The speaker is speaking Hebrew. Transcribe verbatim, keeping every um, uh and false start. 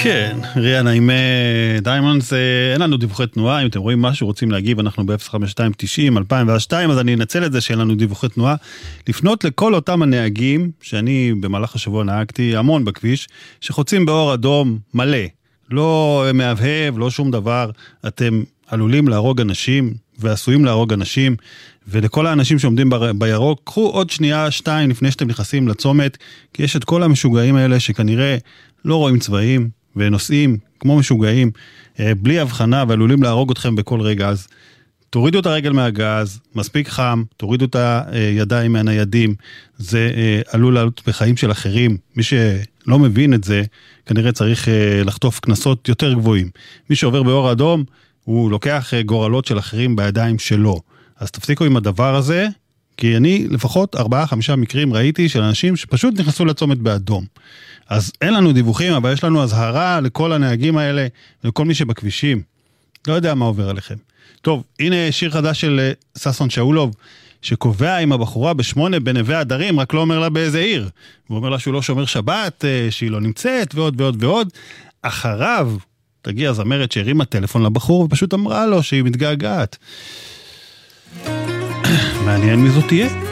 כן, ריאנה, עם דיימונדס, אין לנו דיווחי תנועה, אם אתם רואים משהו, רוצים להגיב, אנחנו ב-אפס חמש שתיים תשעים אלפיים ושתיים, אז אני אנצל את זה שאין לנו דיווחי תנועה, לפנות לכל אותם הנהגים, שאני במהלך השבוע נהגתי המון בכביש, שחוצים באור אדום מלא, לא מהבהב, לא שום דבר, אתם עלולים להרוג אנשים, ועשויים להרוג אנשים, ולכל האנשים שעומדים בירוק, קחו עוד שנייה, שתיים, לפני שאתם נכנסים לצומת, כי יש את כל המשוגעים האלה שכנראה לא רואים צבעים, ונוסעים כמו משוגעים, בלי הבחנה, ועלולים להרוג אתכם בכל רגע. אז תורידו את הרגל מהגז, מספיק חם, תורידו את הידיים מהניידים, זה עלול לעלות בחיים של אחרים. מי שלא מבין את זה, כנראה צריך לחטוף כנסות יותר גבוהים. מי שעובר באור אדום, הוא לוקח גורלות של אחרים בידיים שלו. אז תפסיקו עם הדבר הזה, כי אני לפחות ארבעה, חמישה מקרים ראיתי של אנשים שפשוט נכנסו לצומת באדום. אז אין לנו דיווחים, אבל יש לנו הזהרה לכל הנהגים האלה, לכל מי שבכבישים. לא יודע מה עובר עליכם. טוב, הנה שיר חדש של ססון שאולוב, שקובע עם הבחורה בשמונה בנווה הדרים, רק לא אומר לה באיזה עיר. הוא אומר לה שהוא לא שומר שבת, שהיא לא נמצאת, ועוד ועוד ועוד. אחריו תגיע זמרת שהרימה טלפון לבחור, ופשוט אמרה לו שהיא מתגעגעת. מעניין מי זאת תהיה?